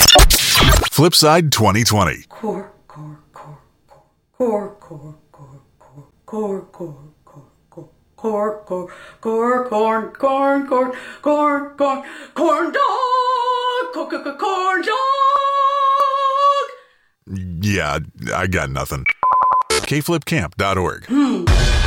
Flipside 2020. Core, core, core, core, core, core, core, core, core, core, core, core, core, corn, corn, corn, corn, corn, corn dog, corn dog. Yeah, I got nothing. kflipcamp.org.